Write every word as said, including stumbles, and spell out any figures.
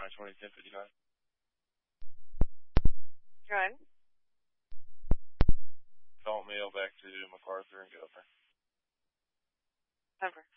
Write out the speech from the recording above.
nine twenty, ten fifty-nine. Good. Salt mail back to MacArthur and Governor. Over.